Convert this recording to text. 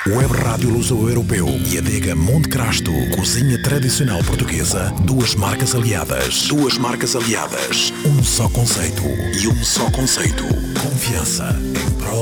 Web Rádio Luso-Europeu e Adega Monte Crasto. Cozinha tradicional portuguesa. Duas marcas aliadas. Um só conceito. Confiança em prol